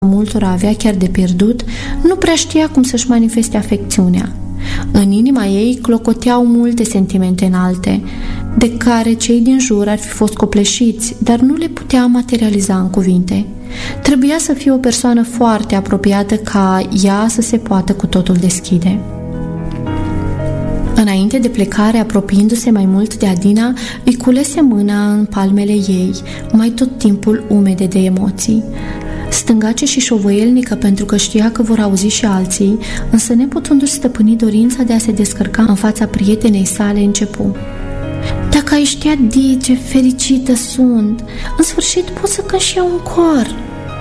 multora avea chiar de pierdut, nu prea știa cum să-și manifeste afecțiunea. În inima ei clocoteau multe sentimente înalte, de care cei din jur ar fi fost copleșiți, dar nu le putea materializa în cuvinte. Trebuia să fie o persoană foarte apropiată ca ea să se poată cu totul deschide. Înainte de plecare, apropiindu-se mai mult de Adina, îi culese mâna în palmele ei, mai tot timpul umede de emoții. Stângace și șovăielnică pentru că știa că vor auzi și alții, însă neputându-și stăpâni dorința de a se descărca în fața prietenei sale, începu. Dacă ai știa, Di, ce fericită sunt! În sfârșit pot să cânt și eu un cor!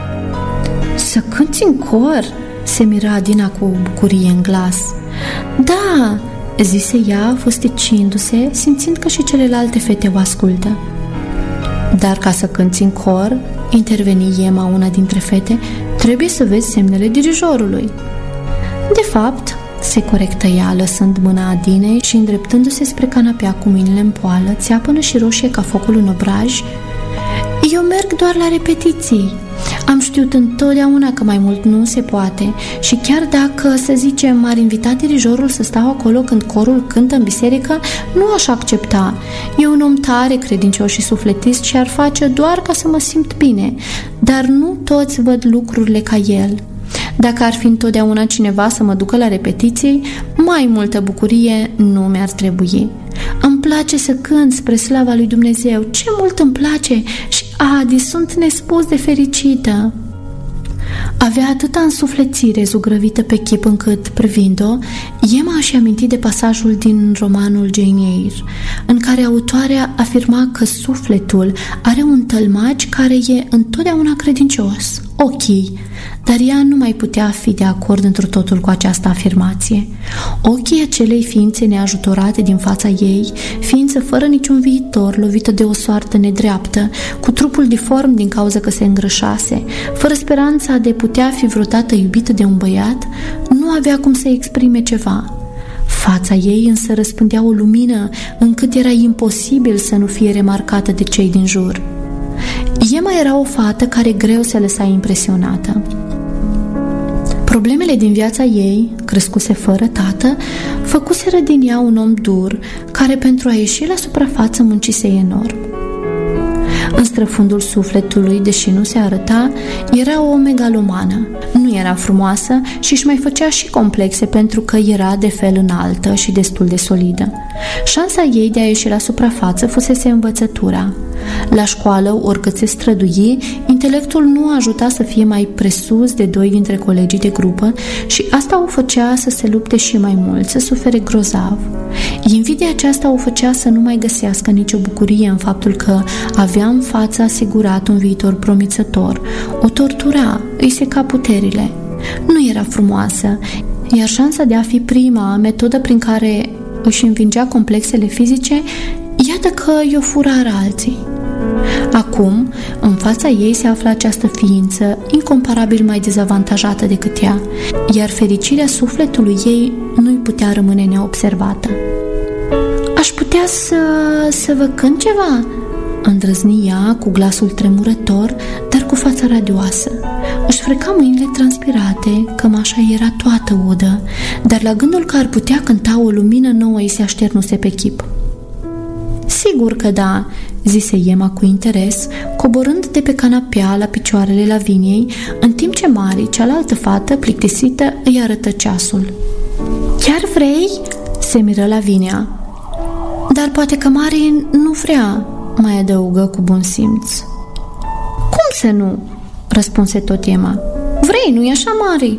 Să cânti în cor? Se mira Adina cu bucurie în glas. Da, zise ea, făsticindu-se, simțind că și celelalte fete o ascultă. Dar ca să cânti în cor, interveni Emma, una dintre fete, trebuie să vezi semnele dirijorului. De fapt, se corectă ea, lăsând mâna Adinei și îndreptându-se spre canapea cu mâinile în poală, țeapănă și roșie ca focul în obraj. Eu merg doar la repetiții. Am știut întotdeauna că mai mult nu se poate și chiar dacă, să zicem, m-ar invita dirijorul să stau acolo când corul cântă în biserică, nu aș accepta. E un om tare credincios și sufletist și ar face doar ca să mă simt bine, dar nu toți văd lucrurile ca el. Dacă ar fi întotdeauna cineva să mă ducă la repetiții, mai multă bucurie nu mi-ar trebui. Îmi place să cânt spre slava lui Dumnezeu, ce mult îmi place și, Adi, sunt nespus de fericită. Avea atâta însuflețire zugrăvită pe chip încât, privind-o, Emma și aminti de pasajul din romanul Jane Eyre, în care autoarea afirma că sufletul are un tălmaci care e întotdeauna credincios, ochii, dar ea nu mai putea fi de acord întru totul cu această afirmație. Ochii acelei ființe neajutorate din fața ei, ființă fără niciun viitor, lovită de o soartă nedreaptă, cu trupul diform din cauza că se îngrășase, fără speranța de putea fi vreodată iubită de un băiat, nu avea cum să exprime ceva. Fața ei însă răspândea o lumină încât era imposibil să nu fie remarcată de cei din jur. Emma era o fată care greu se lăsa impresionată. Problemele din viața ei, crescuse fără tată, făcuseră din ea un om dur, care pentru a ieși la suprafață muncise enorm. În străfundul sufletului, deși nu se arăta, era o megalomană. Nu era frumoasă și își mai făcea și complexe pentru că era de fel înaltă și destul de solidă. Șansa ei de a ieși la suprafață fusese învățătura. La școală, oricât se strădui, intelectul nu ajuta să fie mai presus de doi dintre colegii de grupă și asta o făcea să se lupte și mai mult, să sufere grozav. Invidia aceasta o făcea să nu mai găsească nicio bucurie în faptul că avea în față asigurat un viitor promițător. O tortura, îi seca puterile. Nu era frumoasă, iar șansa de a fi prima, metodă prin care își învingea complexele fizice, iată că i-o furară alții. Acum, în fața ei se afla această ființă incomparabil mai dezavantajată decât ea, iar fericirea sufletului ei nu-i putea rămâne neobservată. Aș putea să vă cânt ceva?" îndrăzni ea cu glasul tremurător, dar cu fața radioasă. Își freca mâinile transpirate, cămașa era toată udă, dar la gândul că ar putea cânta o lumină nouă îi se așternuse pe chip. Sigur că da," zise Emma cu interes, coborând de pe canapea la picioarele Laviniei, în timp ce Mari, cealaltă fată, plictisită, îi arătă ceasul. Chiar vrei?" se miră Lavinia. Dar poate că Mari nu vrea," mai adăugă cu bun simț. Cum să nu?" răspunse tot Emma. Vrei, nu-i așa, Mari?"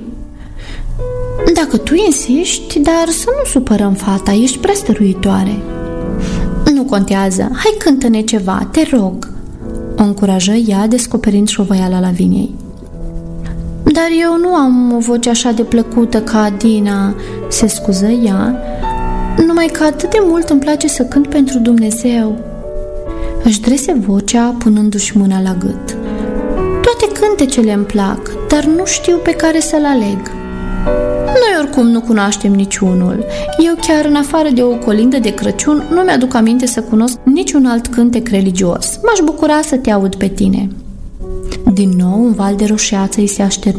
Dacă tu insiști, dar să nu supărăm fata, ești prea stăruitoare." Nu contează, hai cântă-ne ceva, te rog," o încurajă ea, descoperind șovăiala Laviniei. Dar eu nu am o voce așa de plăcută ca Adina," se scuză ea, numai că atât de mult îmi place să cânt pentru Dumnezeu." Își drese vocea, punându-și mâna la gât. Toate cântecele îmi plac, dar nu știu pe care să-l aleg. Noi oricum nu cunoaștem niciunul. Eu chiar în afară de o colindă de Crăciun nu mi-aduc aminte să cunosc niciun alt cântec religios. M-aș bucura să te aud pe tine." Din nou, un val de roșeață îi se așternu